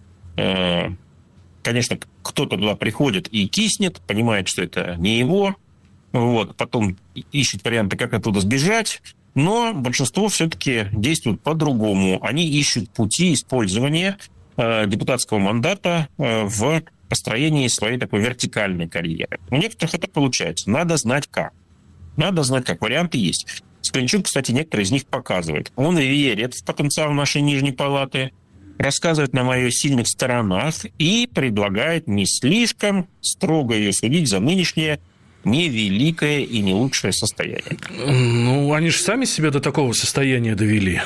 Конечно, кто-то туда приходит и киснет, понимает, что это не его. Вот. Потом ищет варианты, как оттуда сбежать. Но большинство все-таки действует по-другому. Они ищут пути использования депутатского мандата в построении своей такой вертикальной карьеры. У некоторых это получается. Надо знать как. Надо знать как. Варианты есть. Склянчук, кстати, некоторые из них показывает. Он верит в потенциал нашей Нижней Палаты, рассказывает нам о ее сильных сторонах и предлагает не слишком строго ее судить за нынешнее невеликое и не лучшее состояние. Ну, они же сами себя до такого состояния довели.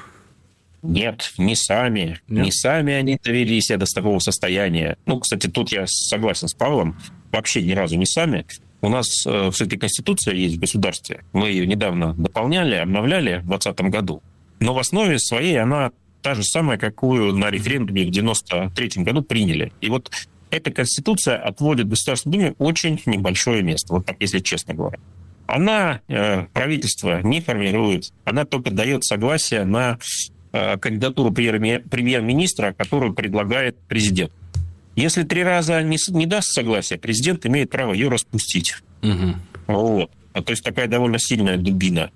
Нет, не сами. Нет? Не сами они довели себя до такого состояния. Ну, кстати, тут я согласен с Павлом. Вообще ни разу не сами. У нас э, все-таки Конституция есть в государстве. Мы ее недавно дополняли, обновляли в двадцатом году. Но в основе своей она та же самая, какую на референдуме в девяносто третьем году приняли. И вот эта Конституция отводит Государственной Думе очень небольшое место, вот так, если честно говоря. Она э, правительство не формирует, она только дает согласие на э, кандидатуру премьер-министра, которую предлагает президент. Если три раза не, не даст согласия, президент имеет право ее распустить. Угу. Вот. То есть такая довольно сильная дубина.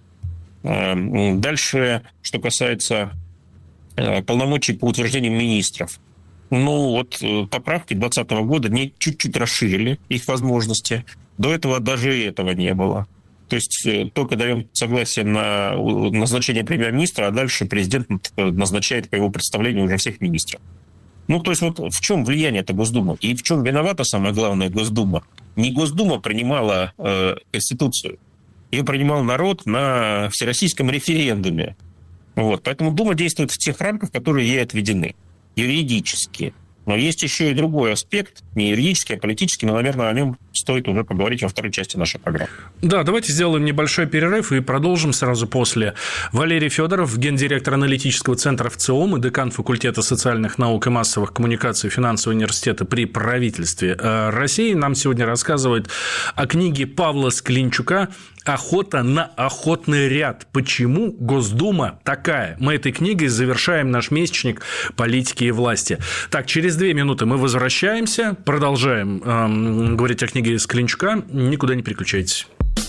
Дальше, что касается полномочий по утверждению министров. Ну, вот поправки двадцатого года не чуть-чуть расширили их возможности. До этого даже этого не было. То есть только даем согласие на назначение премьер-министра, а дальше президент назначает, по его представлению, уже всех министров. Ну, то есть вот в чем влияние этой Госдумы? И в чем виновата самая главная Госдума? Не Госдума принимала э, Конституцию. Ее принимал народ на всероссийском референдуме. Вот. Поэтому Дума действует в тех рамках, которые ей отведены. Юридически. Но есть еще и другой аспект, не юридический, а политический, но, наверное, о нем стоит уже поговорить во второй части нашей программы. Да, давайте сделаем небольшой перерыв и продолжим сразу после. Валерий Федоров, гендиректор аналитического центра ВЦИОМ и декан факультета социальных наук и массовых коммуникаций финансового университета при правительстве России, нам сегодня рассказывает о книге Павла Склянчука «Охота на охотный ряд. Почему Госдума такая?». Мы этой книгой завершаем наш месячник «Политики и власти». Так, через две минуты мы возвращаемся, продолжаем эм, говорить о книге Склянчука. Никуда не переключайтесь.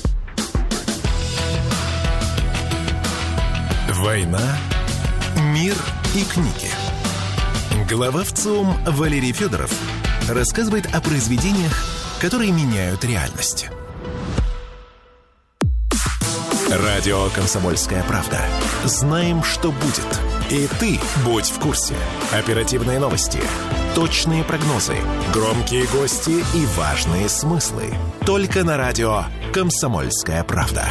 «Война, мир и книги». Глава ВЦИОМ Валерий Федоров рассказывает о произведениях, которые меняют реальность. Радио «Комсомольская правда». Знаем, что будет. И ты будь в курсе. Оперативные новости, точные прогнозы, громкие гости и важные смыслы. Только на радио «Комсомольская правда».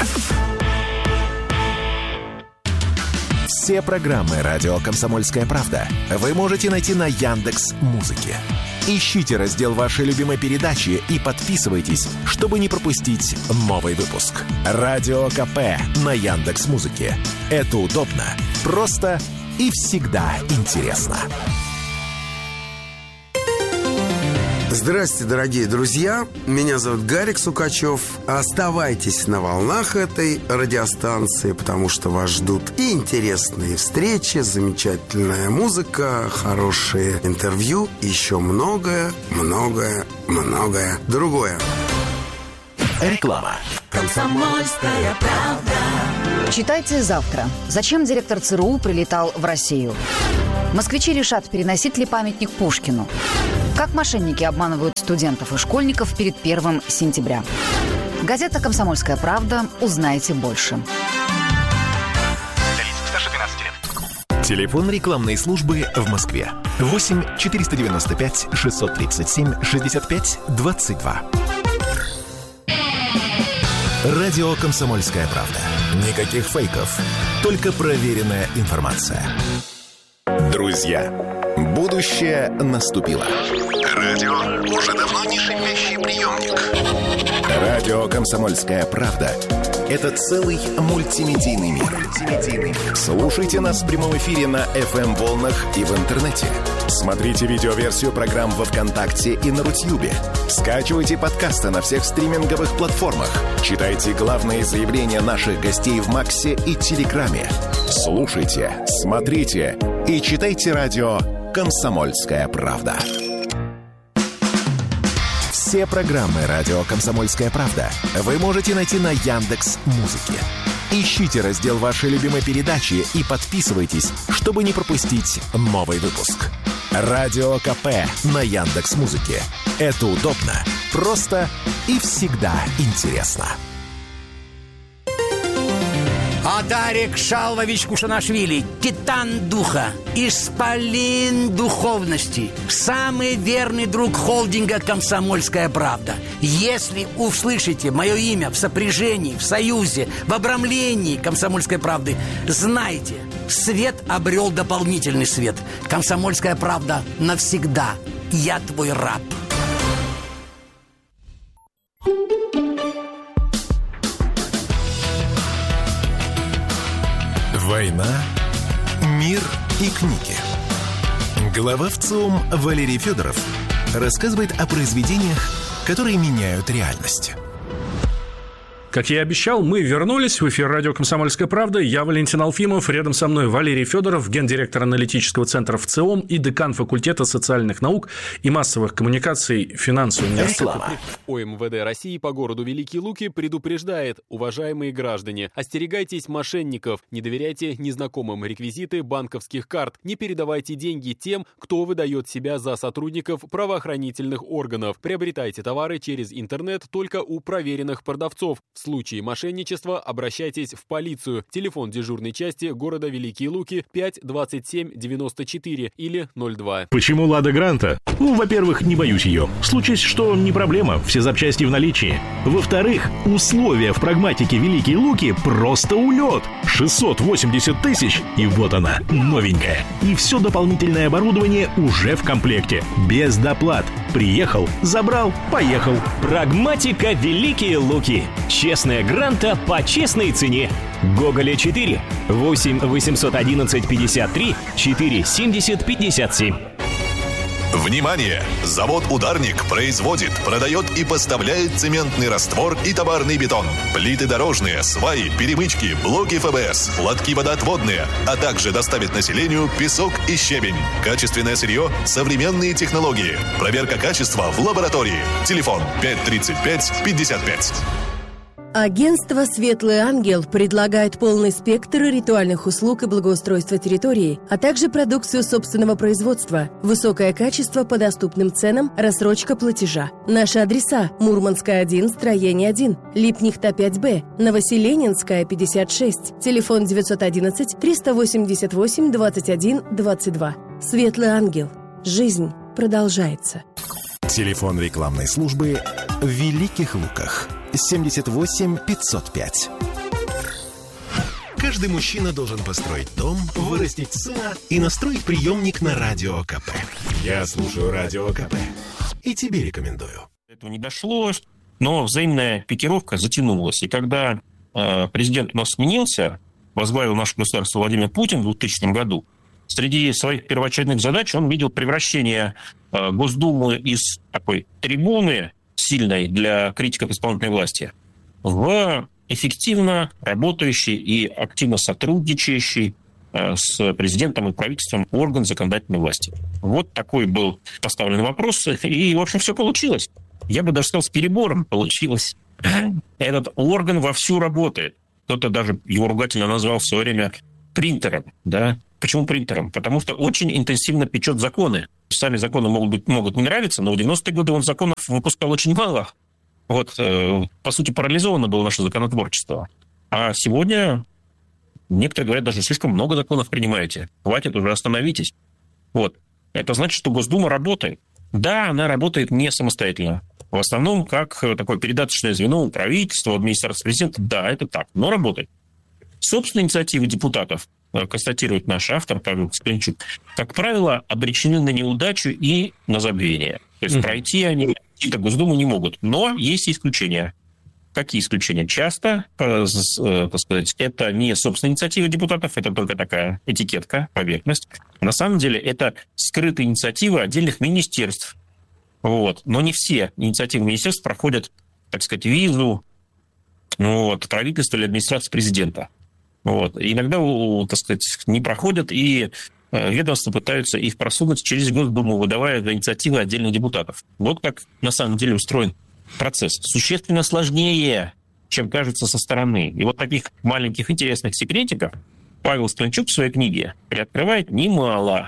Все программы «Радио Комсомольская правда» вы можете найти на Яндекс.Музыке. Ищите раздел вашей любимой передачи и подписывайтесь, чтобы не пропустить новый выпуск. Радио КП на Яндекс.Музыке. Это удобно, просто и всегда интересно. Здравствуйте, дорогие друзья. Меня зовут Гарик Сукачев. Оставайтесь на волнах этой радиостанции, потому что вас ждут и интересные встречи, замечательная музыка, хорошие интервью, еще многое, многое, многое другое. Реклама. Комсомольская правда. Читайте завтра. Зачем директор ЦРУ прилетал в Россию? Москвичи решат, переносить ли памятник Пушкину. Как мошенники обманывают студентов и школьников перед первым сентября. Газета «Комсомольская правда». Узнайте больше. Телефон рекламной службы в Москве. восемь четыреста девяносто пять шестьсот тридцать семь шестьдесят пять двадцать два. Радио «Комсомольская правда». Никаких фейков, только проверенная информация. Друзья, будущее наступило. Радио уже давно не шипящий приемник. Радио «Комсомольская правда» — это целый мультимедийный мир. Слушайте нас в прямом эфире на эф эм-волнах и в интернете. Смотрите видеоверсию программ во ВКонтакте и на Рутьюбе. Скачивайте подкасты на всех стриминговых платформах. Читайте главные заявления наших гостей в Максе и Телеграме. Слушайте, смотрите и читайте радио «Комсомольская правда». Все программы «Радио Комсомольская правда» вы можете найти на Яндекс.Музыке. Ищите раздел вашей любимой передачи и подписывайтесь, чтобы не пропустить новый выпуск. Радио КП на Яндекс.Музыке. Это удобно, просто и всегда интересно. Адарик Шалвович Кушанашвили, титан духа, исполин духовности, самый верный друг холдинга «Комсомольская правда». Если услышите мое имя в сопряжении, в союзе, в обрамлении «Комсомольской правды», знайте, свет обрел дополнительный свет. «Комсомольская правда» навсегда. Я твой раб. Война, мир и книги. Глава ВЦИОМ Валерий Федоров рассказывает о произведениях, которые меняют реальность. Как я и обещал, мы вернулись в эфир радио «Комсомольская правда». Я Валентин Алфимов, рядом со мной Валерий Федоров, гендиректор аналитического центра ВЦИОМ и декан факультета социальных наук и массовых коммуникаций финансового университета. ОМВД России по городу Великие Луки предупреждает: уважаемые граждане, остерегайтесь мошенников, не доверяйте незнакомым реквизиты банковских карт, не передавайте деньги тем, кто выдает себя за сотрудников правоохранительных органов, приобретайте товары через интернет только у проверенных продавцов. В случае мошенничества обращайтесь в полицию. Телефон дежурной части города Великие Луки пять двадцать семь девяносто четыре или ноль два. Почему «Лада Гранта»? Ну, во-первых, не боюсь ее. Случись, что не проблема, все запчасти в наличии. Во-вторых, условия в прагматике Великие Луки просто улет. шестьсот восемьдесят тысяч, и вот она, новенькая. И все дополнительное оборудование уже в комплекте. Без доплат. Приехал, забрал, поехал. Прагматика Великие Луки. Честная Гранта по честной цене. Гоголя четыре, восемь восемьсот одиннадцать пятьдесят три четыре семьдесят пятьдесят семь. Внимание! Завод «Ударник» производит, продает и поставляет цементный раствор и товарный бетон, плиты дорожные, сваи, перемычки, блоки эф бэ эс, лотки водоотводные, а также доставит населению песок и щебень. Качественное сырье, современные технологии. Проверка качества в лаборатории. Телефон пять тридцать пять пятьдесят пять. Агентство «Светлый ангел» предлагает полный спектр ритуальных услуг и благоустройства территории, а также продукцию собственного производства, высокое качество по доступным ценам, рассрочка платежа. Наши адреса: Мурманская, один, строение один, Липнихта, пять бэ, Новоселенинская, пятьдесят шесть, телефон девятьсот одиннадцать триста восемьдесят восемь двадцать один двадцать два. «Светлый ангел». Жизнь продолжается. Телефон рекламной службы в Великих Луках. семьдесят восемь пятьсот пять. Каждый мужчина должен построить дом, вырастить сына и настроить приемник на Радио КП. Я слушаю Радио КП и тебе рекомендую. Этого не дошло, но взаимная пикировка затянулась. И когда э, президент у нас сменился, возглавил наше государство Владимир Путин в двухтысячном году, среди своих первоочередных задач он видел превращение э, Госдумы из такой трибуны сильной для критиков исполнительной власти в эффективно работающий и активно сотрудничающий э, с президентом и правительством орган законодательной власти. Вот такой был поставлен вопрос, и, в общем, все получилось. Я бы даже сказал, с перебором получилось. Этот орган вовсю работает. Кто-то даже его ругательно назвал в свое время принтером. Да? Почему принтером? Потому что очень интенсивно печет законы. Сами законы могут, быть, могут не нравиться, но в девяностые годы он законов выпускал очень мало. Вот, э, по сути, парализовано было наше законотворчество. А сегодня некоторые говорят, даже слишком много законов принимаете. Хватит, уже остановитесь. Вот. Это значит, что Госдума работает. Да, она работает не самостоятельно. В основном, как такое передаточное звено у правительства, у администрации президента. Да, это так, но работает. Собственные инициативы депутатов, констатирует наш автор Павел Скленчук, как правило, обречены на неудачу и на забвение. То есть mm-hmm. пройти они какие-то Госдуму не могут. Но есть исключения. Какие исключения? Часто, так сказать, это не собственная инициатива депутатов, это только такая этикетка, поверхность. На самом деле это скрытые инициативы отдельных министерств. Вот. Но не все инициативы министерств проходят, так сказать, визу вот, правительства или администрации президента. Вот. И иногда, так сказать, не проходят, и ведомства пытаются их просунуть через Госдуму, выдавая инициативы отдельных депутатов. Вот как на самом деле устроен процесс. Существенно сложнее, чем кажется со стороны. И вот таких маленьких интересных секретиков Павел Скленчук в своей книге приоткрывает немало.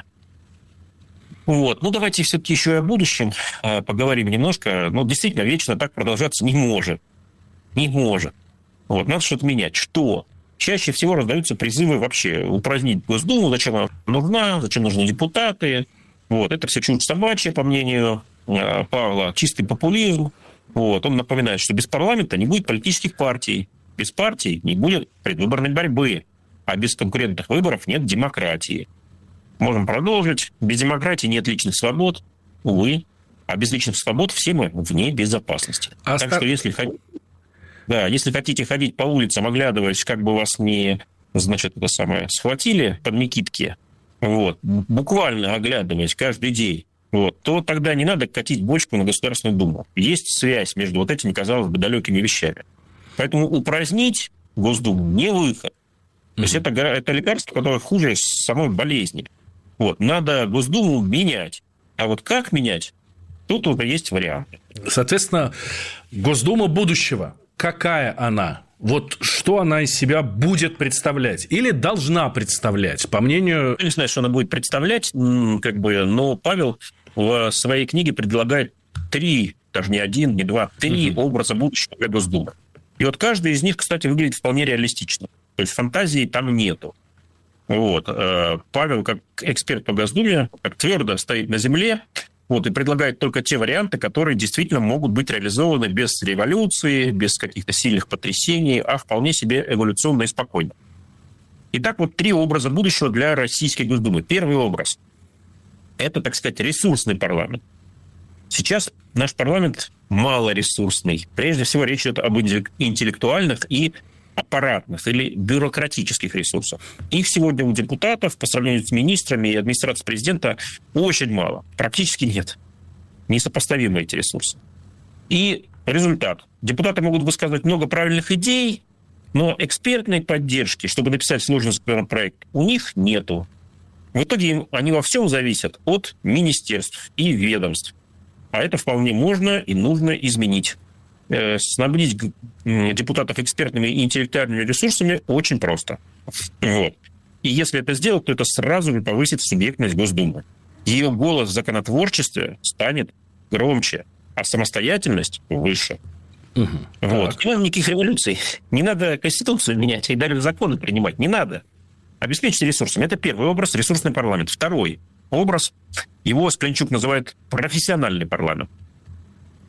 Вот. Ну, давайте все-таки еще и о будущем поговорим немножко. Ну, действительно, вечно так продолжаться не может. Не может. Вот. Надо что-то менять. Что? Чаще всего раздаются призывы вообще упразднить Госдуму, зачем она нужна, зачем нужны депутаты. Вот. Это все чушь собачья, по мнению Павла, чистый популизм. Вот. Он напоминает, что без парламента не будет политических партий, без партий не будет предвыборной борьбы, а без конкурентных выборов нет демократии. Можем продолжить. Без демократии нет личных свобод, увы, а без личных свобод все мы вне безопасности. А так ста... что если хотите... Да, если хотите ходить по улицам, оглядываясь, как бы вас не, значит, это самое, схватили под мекитки, вот, буквально оглядываясь каждый день, вот, то тогда не надо катить бочку на Государственную Думу. Есть связь между вот этими, казалось бы, далекими вещами. Поэтому упразднить Госдуму не выход. То есть это, это лекарство, которое хуже самой болезни. Вот, надо Госдуму менять. А вот как менять, тут уже есть варианты. Соответственно, Госдума будущего. Какая она? Вот что она из себя будет представлять? Или должна представлять, по мнению... Я не знаю, что она будет представлять, как бы, но Павел в своей книге предлагает три, даже не один, не два, три угу. образа будущего для Госдумы. И вот каждый из них, кстати, выглядит вполне реалистично. То есть фантазии там нету. Вот. Павел, как эксперт по Госдуме, как твердо стоит на земле, вот, и предлагает только те варианты, которые действительно могут быть реализованы без революции, без каких-то сильных потрясений, а вполне себе эволюционно и спокойно. Итак, вот три образа будущего для Российской Госдумы. Первый образ – это, так сказать, ресурсный парламент. Сейчас наш парламент малоресурсный. Прежде всего, речь идет об интеллектуальных и аппаратных или бюрократических ресурсов. Их сегодня у депутатов по сравнению с министрами и администрацией президента очень мало. Практически нет. Несопоставимы эти ресурсы. И результат. Депутаты могут высказывать много правильных идей, но экспертной поддержки, чтобы написать сложный законопроект, у них нету. В итоге они во всем зависят от министерств и ведомств. А это вполне можно и нужно изменить. Снабдить депутатов экспертными и интеллектуальными ресурсами очень просто. Вот. И если это сделать, то это сразу же повысит субъектность Госдумы. Ее голос в законотворчестве станет громче, а самостоятельность выше. Угу. Вот. Не надо никаких революций. Не надо Конституцию менять и даже законы принимать. Не надо. Обеспечьте ресурсами. Это первый образ – ресурсный парламент. Второй образ, его Скленчук называет профессиональный парламент.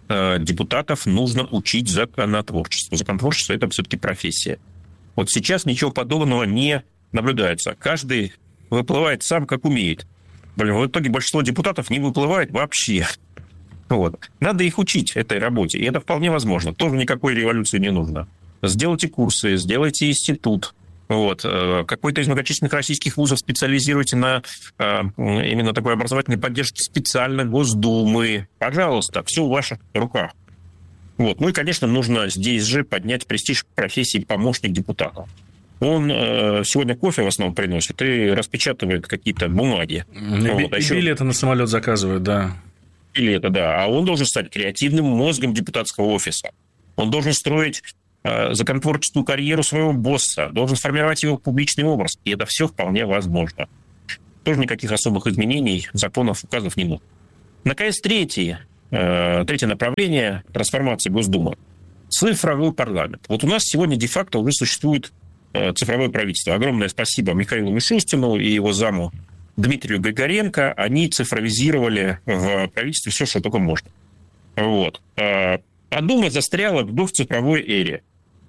депутатов нужно учить законотворчеству. Законотворчество – это все-таки профессия. Вот сейчас ничего подобного не наблюдается. Каждый выплывает сам, как умеет. Блин, в итоге большинство депутатов не выплывает вообще. Вот. Надо их учить этой работе, и это вполне возможно. Тоже никакой революции не нужно. Сделайте курсы, сделайте институт. Вот. Какой-то из многочисленных российских вузов специализируйте на именно такой образовательной поддержке специально Госдумы. Пожалуйста, все в ваших руках. Вот. Ну и, конечно, нужно здесь же поднять престиж профессии помощник депутата. Он э, сегодня кофе в основном приносит и распечатывает какие-то бумаги. И, вот. а и еще... билеты на самолет заказывает, да. Билеты, да. А он должен стать креативным мозгом депутатского офиса. Он должен строить э, законотворческую карьеру своего босса, должен формировать его публичный образ. И это все вполне возможно. Тоже никаких особых изменений, законов, указов не нужно. Наконец, третье, э, третье направление трансформации Госдумы. Цифровой парламент. Вот у нас сегодня де-факто уже существует цифровое правительство. Огромное спасибо Михаилу Мишустину и его заму Дмитрию Григоренко. Они цифровизировали в правительстве все, что только можно. Вот. А Дума застряла в цифровой эре.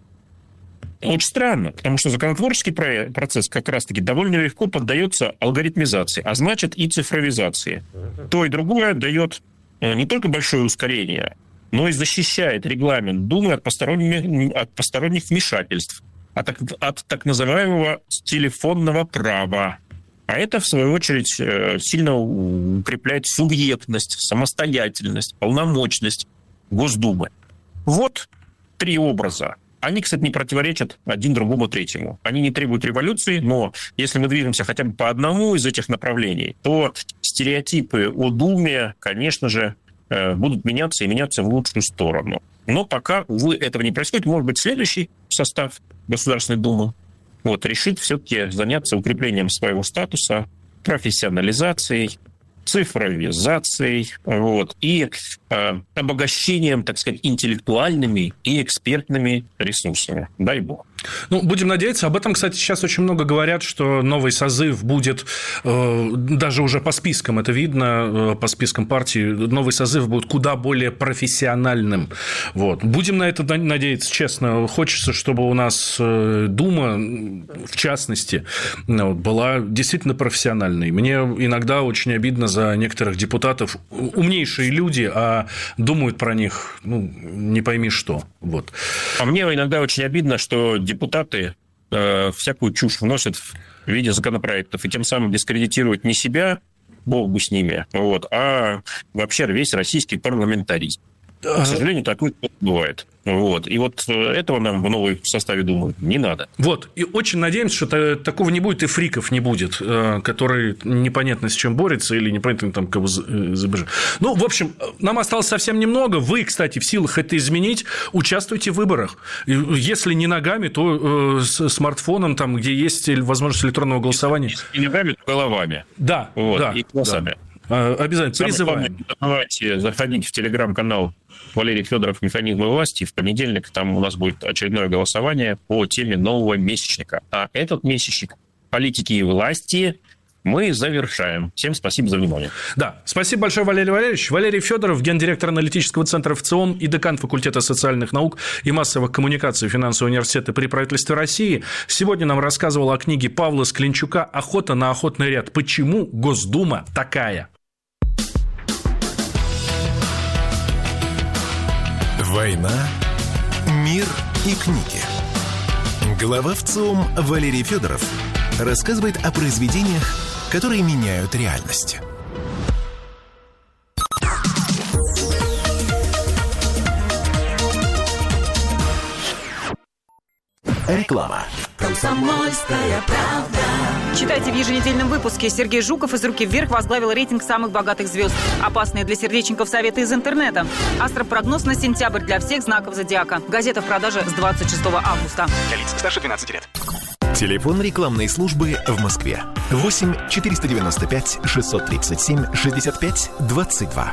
Очень странно, потому что законотворческий процесс как раз-таки довольно легко поддается алгоритмизации, а значит и цифровизации. То и другое дает не только большое ускорение, но и защищает регламент Думы от посторонних, от посторонних вмешательств. От, от так называемого телефонного права. А это, в свою очередь, сильно укрепляет субъектность, самостоятельность, полномочность Госдумы. Вот три образа. Они, кстати, не противоречат один другому третьему. Они не требуют революции, но если мы движемся хотя бы по одному из этих направлений, то стереотипы о Думе, конечно же, будут меняться и меняться в лучшую сторону. Но пока, увы, этого не происходит. Может быть, следующий состав Государственной Думы вот, решит все-таки заняться укреплением своего статуса, профессионализацией, цифровизацией вот, и э, обогащением, так сказать, интеллектуальными и экспертными ресурсами. Дай бог. Ну, будем надеяться. Об этом, кстати, сейчас очень много говорят, что новый созыв будет, э, даже уже по спискам, это видно, э, по спискам партий, новый созыв будет куда более профессиональным. Вот. Будем на это надеяться, честно. Хочется, чтобы у нас э, Дума, в частности, ну, была действительно профессиональной. Мне иногда очень обидно за некоторых депутатов. Умнейшие люди, а думают про них, ну, не пойми что. Вот. А мне иногда очень обидно, что депутаты э, всякую чушь вносят в виде законопроектов и тем самым дискредитируют не себя, бог бы с ними, вот, а вообще весь российский парламентаризм. К сожалению, такое бывает. Вот. И вот этого нам в новом составе Думы не надо. Вот. И очень надеемся, что такого не будет и фриков не будет, которые непонятно с чем борются или непонятно там кого забежать. Ну, в общем, нам осталось совсем немного. Вы, кстати, в силах это изменить. Участвуйте в выборах. Если не ногами, то с смартфоном, там, где есть возможность электронного голосования. Если не ногами, то головами. Да. Вот. Да, и голосами. Да. Обязательно. Самое призываем. Главное, давайте заходить в телеграм-канал Валерий Федоров «Механизмы власти». В понедельник там у нас будет очередное голосование по теме нового месячника. А этот месячник «Политики и власти» мы завершаем. Всем спасибо за внимание. Да, спасибо большое, Валерий Валерьевич. Валерий Федоров, гендиректор аналитического центра ФЦИОМ и декан факультета социальных наук и массовых коммуникаций Финансового университета при правительстве России. Сегодня нам рассказывал о книге Павла Склинчука «Охота на охотный ряд. Почему Госдума такая?». Война, мир и книги. Глава ВЦИОМ Валерий Федоров рассказывает о произведениях, которые меняют реальность. Реклама. Комсомольская правда. Читайте в еженедельном выпуске. Сергей Жуков из «Руки вверх» возглавил рейтинг самых богатых звезд. Опасные для сердечников советы из интернета. Астропрогноз на сентябрь для всех знаков зодиака. Газета в продаже с двадцать шестого августа. Для лиц старше двенадцати лет. Телефон рекламной службы в Москве. восемь четыреста девяносто пять шестьсот тридцать семь шестьдесят пять двадцать два.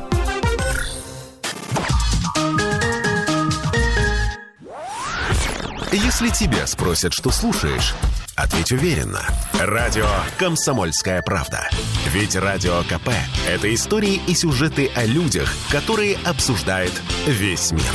Если тебя спросят, что слушаешь, Ответь уверенно. Радио «Комсомольская правда». Ведь Радио КП – это истории и сюжеты о людях, которые обсуждает весь мир.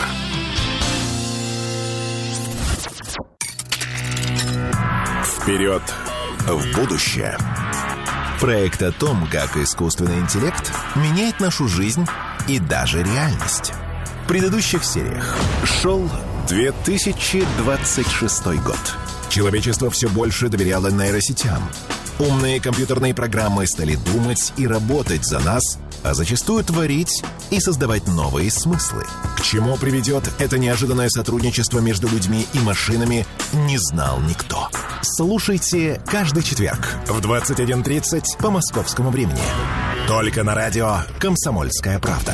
Вперед в будущее. Проект о том, как искусственный интеллект меняет нашу жизнь и даже реальность. В предыдущих сериях шел две тысячи двадцать шестой год. Человечество все больше доверяло нейросетям. Умные компьютерные программы стали думать и работать за нас, а зачастую творить и создавать новые смыслы. К чему приведет это неожиданное сотрудничество между людьми и машинами, не знал никто. Слушайте каждый четверг в двадцать один тридцать по московскому времени. Только на радио «Комсомольская правда».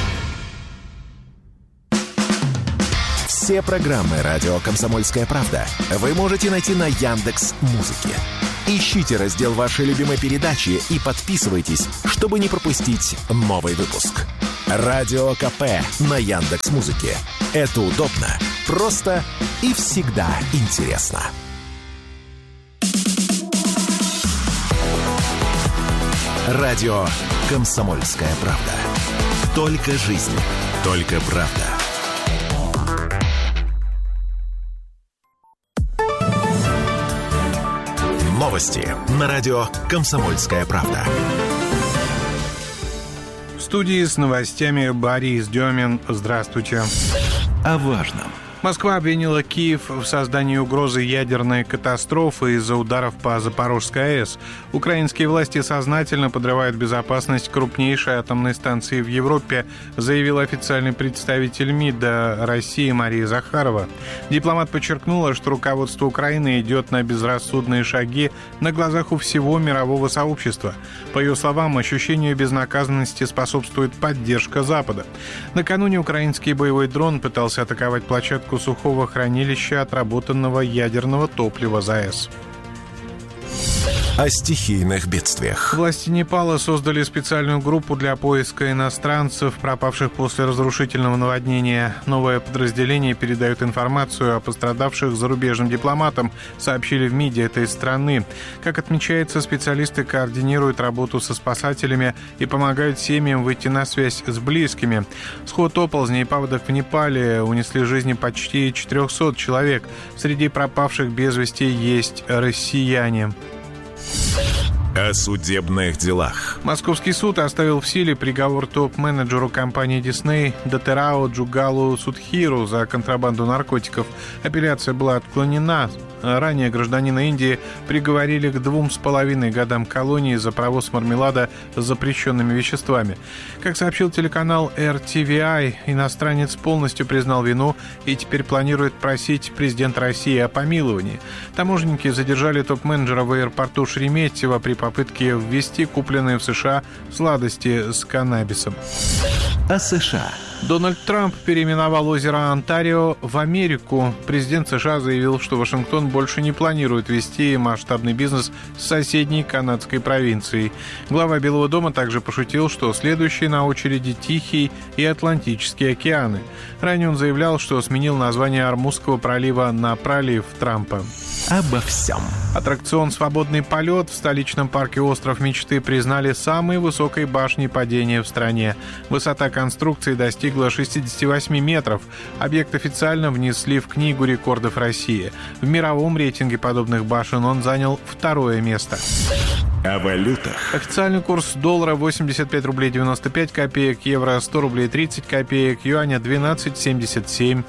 Все программы «Радио Комсомольская правда» вы можете найти на Яндекс.Музыке. Ищите раздел вашей любимой передачи и подписывайтесь, чтобы не пропустить новый выпуск. Радио КП на Яндекс.Музыке. Это удобно, просто и всегда интересно. Радио «Комсомольская правда». Только жизнь, только правда. Новости на радио «Комсомольская правда». В студии с новостями Борис Демин. Здравствуйте. О важном. Москва обвинила Киев в создании угрозы ядерной катастрофы из-за ударов по Запорожской АЭС. Украинские власти сознательно подрывают безопасность крупнейшей атомной станции в Европе, заявил официальный представитель МИДа России Мария Захарова. Дипломат подчеркнула, что руководство Украины идет на безрассудные шаги на глазах у всего мирового сообщества. По ее словам, ощущению безнаказанности способствует поддержка Запада. Накануне украинский боевой дрон пытался атаковать площадку сухого хранилища отработанного ядерного топлива ЗАЭС. О стихийных бедствиях. Власти Непала создали специальную группу для поиска иностранцев, пропавших после разрушительного наводнения. Новое подразделение передает информацию о пострадавших зарубежным дипломатам, сообщили в МИДе этой страны. Как отмечается, специалисты координируют работу со спасателями и помогают семьям выйти на связь с близкими. Сход оползней и паводок в Непале унесли жизни почти четырехсот человек. Среди пропавших без вести есть россияне. О судебных делах. Московский суд оставил в силе приговор топ-менеджеру компании Disney Дотерао Джугалу Судхиру за контрабанду наркотиков. Апелляция была отклонена. Ранее гражданина Индии приговорили к двум с половиной годам колонии за провоз мармелада с запрещенными веществами. Как сообщил телеканал эр ти ви ай, иностранец полностью признал вину и теперь планирует просить президента России о помиловании. Таможенники задержали топ-менеджера в аэропорту Шереметьево при попытке ввезти купленные в США сладости с каннабисом. О США. Дональд Трамп переименовал озеро Онтарио в Америку. Президент США заявил, что Вашингтон больше не планирует вести масштабный бизнес с соседней канадской провинцией. Глава Белого дома также пошутил, что следующие на очереди Тихий и Атлантический океаны. Ранее он заявлял, что сменил название Ормузского пролива на пролив Трампа. Обо всем. Аттракцион «Свободный полет» в столичном парке «Остров мечты» признали самой высокой башней падения в стране. Высота конструкции достигла шестьдесят восемь метров. Объект официально внесли в Книгу рекордов России. В мировом рейтинге подобных башен он занял второе место. О валютах. Официальный курс доллара восемьдесят пять рублей девяносто пять копеек, евро сто рублей тридцать копеек, юаня двенадцать семьдесят семь.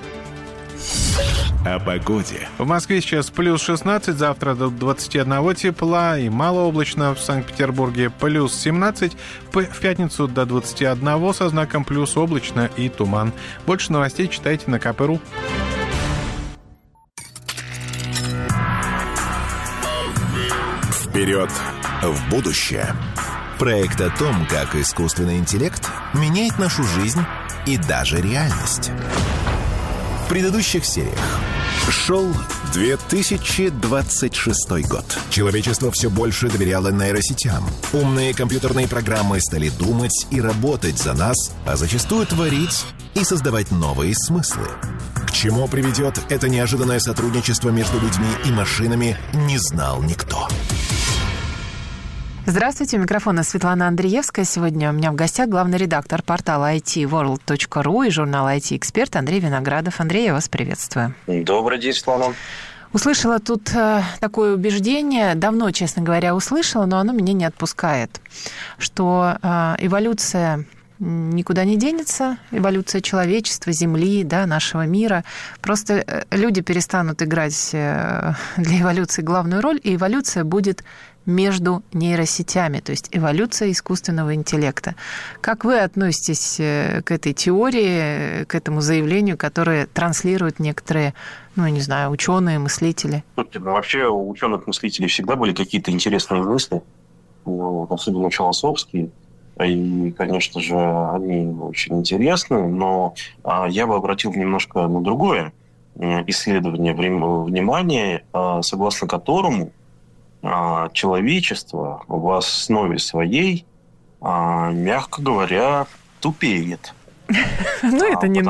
О погоде. В Москве сейчас плюс шестнадцать, завтра до двадцати одного тепла и малооблачно. В Санкт-Петербурге плюс семнадцать, в пятницу до двадцати одного со знаком плюс облачно и туман. Больше новостей читайте на ка пэ точка ру. Вперед в будущее. Проект о том, как искусственный интеллект меняет нашу жизнь и даже реальность. В предыдущих сериях шел две тысячи двадцать шестой год. Человечество все больше доверяло нейросетям. Умные компьютерные программы стали думать и работать за нас, а зачастую творить и создавать новые смыслы. К К чему приведет это неожиданное сотрудничество между людьми и машинами, не знал никто. Здравствуйте, у микрофона Светлана Андреевская. Сегодня у меня в гостях главный редактор портала ай ти ворлд точка ру и журнала ай ти-эксперт Андрей Виноградов. Андрей, я вас приветствую. Добрый день, Светлана. Услышала тут э, такое убеждение, давно, честно говоря, услышала, но оно меня не отпускает, что э, эволюция никуда не денется, эволюция человечества, Земли, да, нашего мира. Просто люди перестанут играть для эволюции главную роль, и эволюция будет между нейросетями, то есть эволюция искусственного интеллекта. Как вы относитесь к этой теории, к этому заявлению, которое транслируют некоторые, ну, не знаю, ученые, мыслители? Слушайте, ну, вообще у ученых-мыслителей всегда были какие-то интересные мысли, вот, особенно философские. И, конечно же, они очень интересны, но а, я бы обратил немножко на другое исследование внимания, а, согласно которому а, человечество в основе своей, а, мягко говоря, тупеет. Ну, это не